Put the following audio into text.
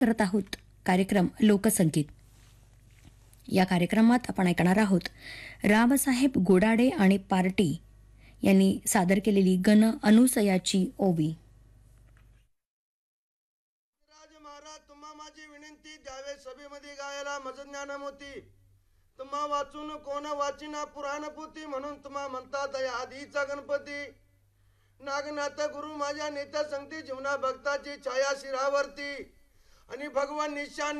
करत आहोत कार्यक्रम लोकसंगीत. या कार्यक्रमात आपण ऐकणार आहोत रामसाहेब गोडाडे आणि पार्टी यांनी सादर केलेली गण अनुसयाची ओवी. राज महाराज, तुम्हा माझी विनंती द्यावे सभेमध्ये गायला मज ज्ञान मोती. तुम्हा वाचून कोण वाचिना पुराण पोथी, म्हणून तुम्हा म्हणतात या आधीचा गणपती. नागनाथ गुरु माझ्या नेत्या संगती, जीवना भक्ताची छाया शिरावरती. आणि भगवान निशान